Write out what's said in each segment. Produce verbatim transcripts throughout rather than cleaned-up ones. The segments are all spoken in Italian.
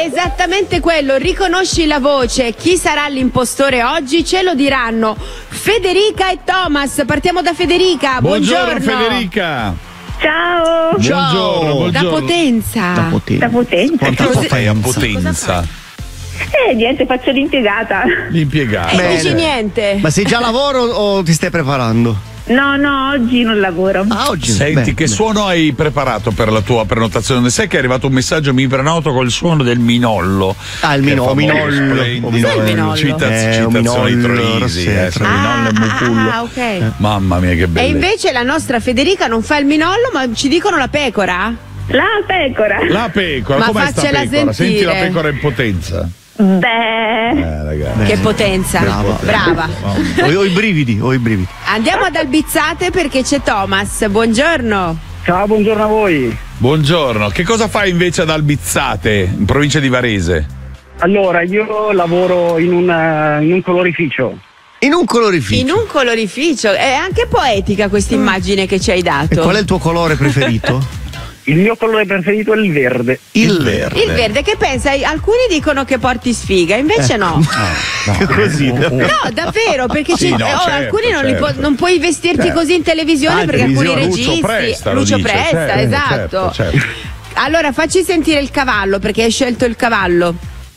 Esattamente quello, riconosci la voce. Chi sarà l'impostore oggi? Ce lo diranno Federica e Thomas. Partiamo da Federica. Buongiorno, Buongiorno Federica. Ciao. Buongiorno, buongiorno. Da Potenza. Da Potenza. Da Potenza. Quanto Cos'è? fai a Potenza? Eh, niente, faccio l'impiegata. L'impiegata. E dici niente. Ma sei già a lavoro o ti stai preparando? No, no, oggi non lavoro. Ah, oggi. Senti, beh, che beh. suono hai preparato per la tua prenotazione? Sai che è arrivato un messaggio, mi prenoto col suono del minollo. Ah, il Che è mino- famoso, minollo. splendido. Cos'è il minollo? Citaz- Eh, un citazioni minollo, troisi, eh, Rossetto. sono minollo e mucullo. ah, ok. Mamma mia, che bello. E invece la nostra Federica non fa il minollo, ma ci dicono la pecora? La pecora. La pecora, Ma com'è sta faccela pecora? Senti sentire. la pecora in potenza. Beh. Eh, ragazzi. Che potenza. Brava. Brava. Ho, ho i brividi, ho i brividi. Andiamo ad Albizzate perché c'è Thomas. Buongiorno. Ciao, buongiorno a voi. Buongiorno, che cosa fai invece ad Albizzate, in provincia di Varese? Allora, io lavoro in un, eh, in un colorificio. In un colorificio. In un colorificio. È anche poetica questa immagine che ci hai E dato. qual è il tuo colore preferito? Il mio colore preferito è il verde. Il verde. Il verde, che pensa? Alcuni dicono che porti sfiga, invece no. Così. No, davvero, perché Sì, ci- no, oh, certo, alcuni non, li certo. può- non puoi vestirti Certo. così in televisione Ah, perché alcuni televisione. registi. Lucio Presta lo Lucio dice, Presta, certo, esatto. certo, certo. Allora, facci sentire il cavallo perché hai scelto il cavallo.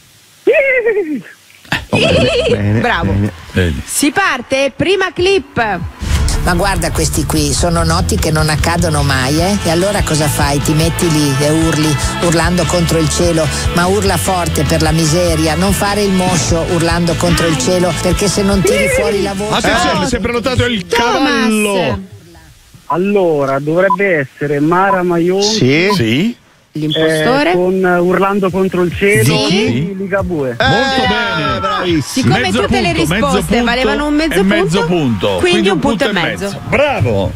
Bene, Bravo. bene. Vedi. Si parte, prima clip. Ma guarda, questi qui sono noti che non accadono mai, eh? E allora cosa fai? Ti metti lì e urli, urlando contro il cielo, ma urla forte per la miseria, non fare il moscio urlando contro il cielo, perché se non tiri fuori la voce... Attenzione, si è prenotato il cavallo. Thomas. Allora, dovrebbe essere Mara Maion Sì. Sì? L'impostore. con uh, Urlando contro il cielo Sì. di Ligabue. Molto bene. Bravissimo. Siccome Mezzo tutte le punto, mezzo risposte punto valevano un mezzo e mezzo punto, punto, quindi un punto e mezzo. Bravo.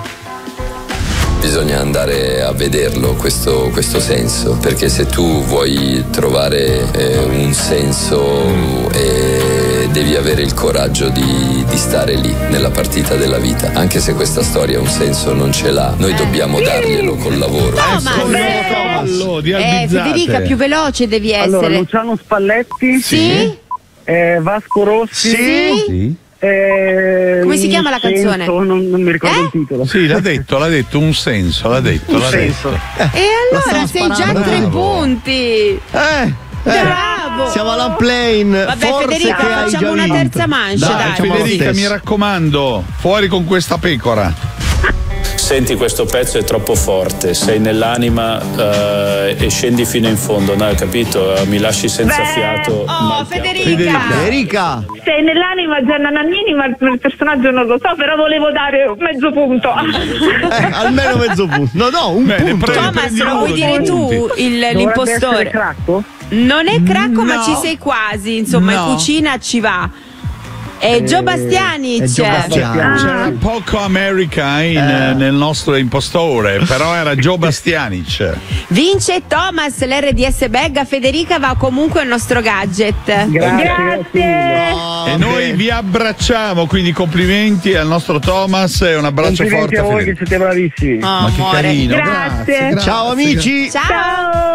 Bisogna andare a vederlo questo, questo senso, perché se tu vuoi trovare eh, un senso eh, devi avere il coraggio di, di stare lì nella partita della vita, anche se questa storia un senso non ce l'ha, noi dobbiamo darglielo col lavoro. Thomas. Con il cavallo di Eh, Albizzate. Federica, più veloce devi Allora, essere. Luciano Spalletti, Sì? eh, Vasco Rossi. Sì? Sì? eh, Come si un chiama la canzone? senso, non, non mi ricordo Eh? il titolo. Sì, l'ha detto, l'ha detto, un senso, l'ha detto, Un l'ha senso. detto. E allora stavo sei già a sparando. tre Bravo. punti. Eh, eh, Bravo. siamo Vabbè, all'unplane. Forse Federica, che hai facciamo già una vinto. terza mancia, dai. facciamo lo Federica, stesso. mi raccomando, fuori con questa pecora. Senti, questo pezzo è troppo forte, sei nell'anima eh, e scendi fino in fondo, no? Hai capito? Eh, mi lasci senza Beh, fiato. Oh, ma il piatto- Federica. Federica. Sei nell'anima Gianna Nannini, ma il personaggio non lo so, però volevo dare mezzo punto. Eh, almeno mezzo punto. No, no, un Bene, punto. prego. Thomas, prendi lo uno vuoi di dire tu punti. il- Dovrebbe essere l'impostore? Cracco? Non è cracco, ma No. ci sei quasi. Insomma, No. in cucina ci va. È Gio Bastianic. è Gio Bastianic. C'era poco America in, Eh. nel nostro impostore, però era Joe Bastianic. Vince Thomas, l'R D S Bag. Federica va comunque al nostro gadget. Grazie. Grazie. Oh, E noi bene. vi abbracciamo, quindi complimenti al nostro Thomas e un abbraccio Complimenti forte a a voi che Federica. siete bravissimi. Oh, Ma che amore. carino, Grazie. grazie, grazie. Ciao amici. Ciao. Ciao.